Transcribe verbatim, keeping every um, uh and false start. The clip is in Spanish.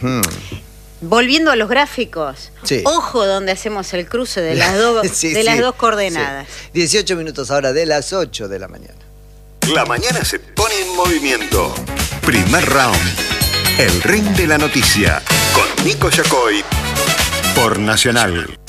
Hmm. Volviendo a los gráficos, sí. Ojo donde hacemos el cruce de las, do sí, de las sí, dos coordenadas. Sí. dieciocho minutos ahora de las ocho de la mañana. La mañana se pone en movimiento. Primer round. El ring de la noticia. Con Nico Yacoy. Por Nacional.